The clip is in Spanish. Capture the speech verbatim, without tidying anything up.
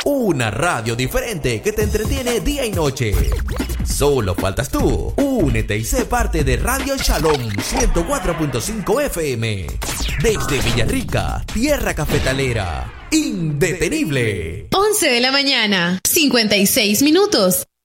Una radio diferente que te entretiene día y noche. Solo faltas tú. Únete y sé parte de Radio Shalom ciento cuatro punto cinco F M. Desde Villarrica, tierra cafetalera. Indetenible. once de la mañana, cincuenta y seis minutos.